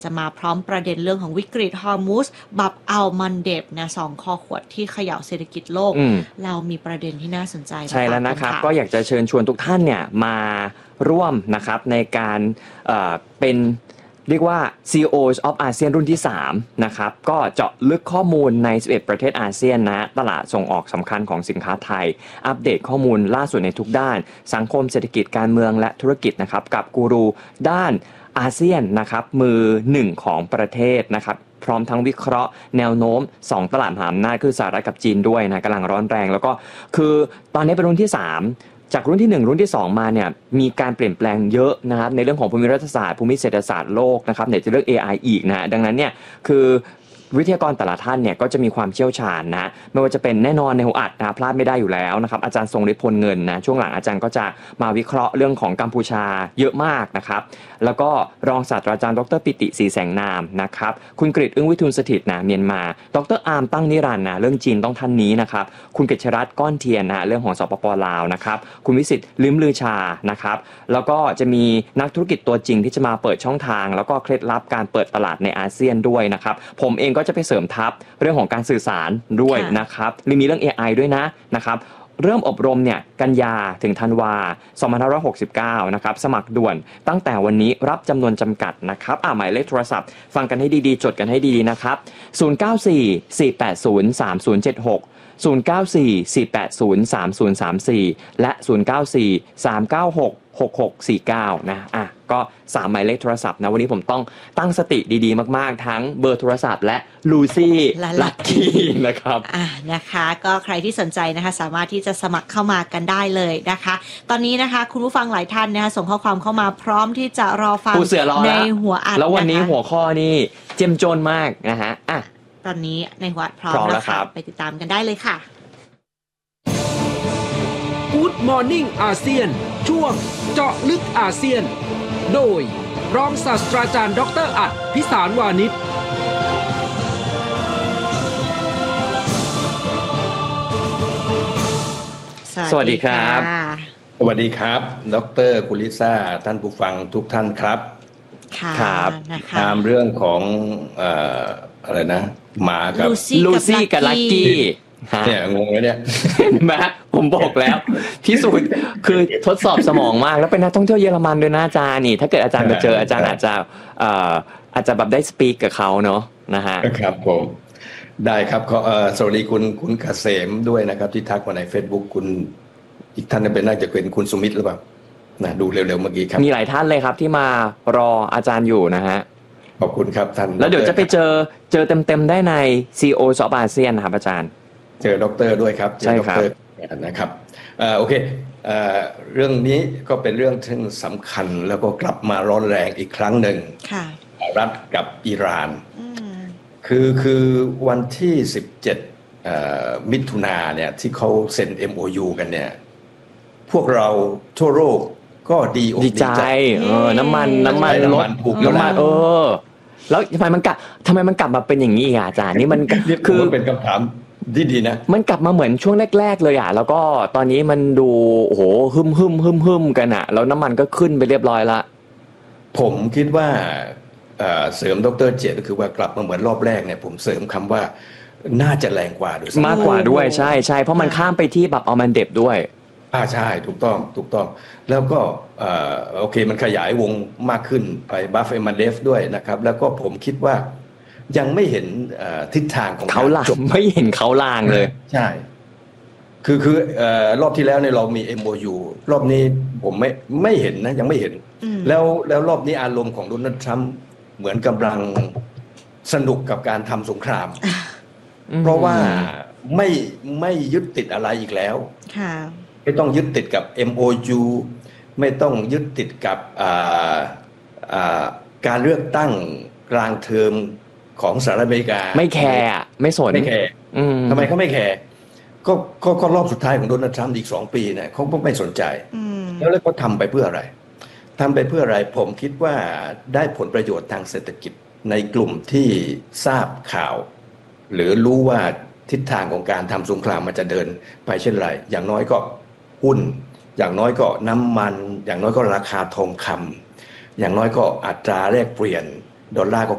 จะมาพร้อมประเด็นเรื่องของวิกฤตฮอร์มุสบับอัลมันเดบนะ2 คอขวดที่เขย่าเศรษฐกิจโลกเรามีประเด็นที่น่าสนใจใช่แล้วนะครับก็อยากจะเชิญชวนทุกท่านเนี่ยมาร่วมนะครับในการเป็นเรียกว่า CEOs of ASEAN รุ่นที่3นะครับก็เจาะลึกข้อมูลใน11ประเทศอาเซียนนะตลาดส่งออกสำคัญของสินค้าไทยอัปเดตข้อมูลล่าสุดในทุกด้านสังคมเศรษฐกิจการเมืองและธุรกิจนะครับกับกูรูด้านอาเซียนนะครับมือ1ของประเทศนะครับพร้อมทั้งวิเคราะห์แนวโน้ม2ตลาดมหาอำนาจคือสหรัฐกับจีนด้วยนะกำลังร้อนแรงแล้วก็คือตอนนี้เป็นรุ่นที่3จากรุ่นที่1รุ่นที่2มาเนี่ยมีการเปลี่ยนแปลงเยอะนะครับในเรื่องของภูมิรัฐศาสตร์ภูมิเศรษฐศาสตร์โลกนะครับเดี๋ยวจะเรื่อง AI อีกนะดังนั้นเนี่ยคือวิทยากรแต่ละท่านเนี่ยก็จะมีความเชี่ยวชาญนะไม่ว่าจะเป็นแน่นอนในหัวอัดนะพลาดไม่ได้อยู่แล้วนะครับอาจารย์ทรงฤทธิ์พลเงินนะช่วงหลังอาจารย์ก็จะมาวิเคราะห์เรื่องของกัมพูชาเยอะมากนะครับแล้วก็รองศาสตราจารย์ดรปิติศรีแสงนามนะครับคุณกฤษอึ้งวิทูลสถิตนะเมียนมาดรอาร์มตั้งนิรันดร์นะเรื่องจีนต้องท่านนี้นะครับคุณกฤษรัตน์ก้อนเทียนนะเรื่องของสปป.ลาวนะครับคุณวิสิทธิ์ลิ้มลือชานะครับแล้วก็จะมีนักธุรกิจตัวจริงที่จะมาเปิดช่องทางแล้วก็เคล็ดลับการเปิดตลาดในอาเซียนด้วยนะครับผมเองก็จะไปเสริมทัพเรื่องของการสื่อสารด้วยนะครับหรือมีเรื่อง AI ด้วยนะครับเริ่มอบรมเนี่ยกันยาถึงธันวา2569นะครับสมัครด่วนตั้งแต่วันนี้รับจำนวนจำกัดนะครับหมายเลขโทรศัพท์ฟังกันให้ดีๆจดกันให้ดีนะครับ0944803076 0944803034และ0943966649นะก็3หมายเลขโทรศัพท์นะวันนี้ผมต้องตั้งสติดีๆมากๆทั้งเบอร์โทรศัพท์และลูซี่ลัคกี้นะครับนะคะก็ใครที่สนใจนะคะสามารถที่จะสมัครเข้ามากันได้เลยนะคะตอนนี้นะคะคุณผู้ฟังหลายท่านนะคะส่งข้อความเข้ามาพร้อมที่จะรอฟังในหัวอัดแล้ววันนี้หัวข้อนี่เจ้มจนมากนะฮะตอนนี้ในหัวอัดพร้อมแล้วค่ะไปติดตามกันได้เลยค่ะ Good Morning อาเซียนช่วงเจาะลึกอาเซียนโดยรองศาสตราจารย์ดร.อัฏฐพิสารวานิชสวัสดีครับสวัสดีครับดร.กุลิซ่าท่านผู้ฟังทุกท่านครับครับตามเรื่องของอะไรนะหมากับลูซี่กับลัคกี้เนี่ยงงเลยเนี่ยเห็นไหมผมบอกแล้วพิสูจน์คือทดสอบสมองมากแล้วเป็นนักท่องเที่ยวเยอรมันด้วยนะอาจารย์นี่ถ้าเกิดอาจารย์ไปเจออาจารย์อาจจะแบบได้สปีกกับเขาเนาะนะฮะครับผมได้ครับสวัสดีคุณเกษมด้วยนะครับที่ทักมาใน Facebook คุณอีกท่านเป็นน่าจะเป็นคุณสุมิตรหรือเปล่านะดูเร็วๆเมื่อกี้ครับมีหลายท่านเลยครับที่มารออาจารย์อยู่นะฮะขอบคุณครับท่านแล้วเดี๋ยวจะไปเจอเต็มๆได้ใน CEOs of ASEAN นะครับอาจารย์เจอด็อกเตอร์ด้วยครับใช่ครับนะครับโอเคเรื่องนี้ก็เป็นเรื่องที่สำคัญแล้วก็กลับมาร้อนแรงอีกครั้งหนึ่งสหรัฐกับอิหร่านคือวันที่17มิถุนายนเนี่ยที่เขาเซ็น MOU กันเนี่ยพวกเราทั่วโลกก็ดีอกดีใจน้ำมันลดน้ำมันแล้วทำไมมันกลับมาเป็นอย่างนี้อ่ะอาจารย์นี่มันคือเป็นคำถามดีนะมันกลับมาเหมือนช่วงแรกๆเลยอ่ะแล้วก็ตอนนี้มันดูโอ้โหฮึมกันอ่ะแล้วน้ำมันก็ขึ้นไปเรียบร้อยละผมคิดว่าเสริมดร.เจตก็คือว่ากลับมาเหมือนรอบแรกเนี่ยผมเสริมคำว่าน่าจะแรงกว่าด้วยมากกว่าด้วยใช่เพราะมันข้ามไปที่แบบอัลมันเดบด้วยใช่ถูกต้องแล้วก็โอเคมันขยายวงมากขึ้นไปบัฟเอมันเดฟด้วยนะครับแล้วก็ผมคิดว่ายังไม่เห็นทิศทางของเขาล่างไม่เห็นเขาล่างเลยใช่คือรอบที่แล้วเนี่ยเรามี MOU รอบนี้ผมไม่เห็นนะยังไม่เห็นแล้วรอบนี้อารมณ์ของโดนัลด์ทรัมป์เหมือนกำลังสนุกกับการทำสงครามเพราะว่าไม่ยึดติดอะไรอีกแล้วไม่ต้องยึดติดกับ MOU ไม่ต้องยึดติดกับการเลือกตั้งกลางเทอมของสหรัฐอเมริกาไม่แคร์ไม่สนไม่แคร์ทำไมเขาไม่แคร์ก็รอบสุดท้ายของโดนัลด์ทรัมป์อีก2 ปีเนี่ยเขาก็ไม่สนใจแล้วเขาทำไปเพื่ออะไรผมคิดว่าได้ผลประโยชน์ทางเศรษฐกิจในกลุ่มที่ทราบข่าวหรือรู้ว่าทิศทางของการทำสงครามมันจะเดินไปเช่นไรอย่างน้อยก็หุ้นอย่างน้อยก็น้ำมันอย่างน้อยก็ราคาทองคำอย่างน้อยก็อัตราแลกเปลี่ยนดอลลาร์ก็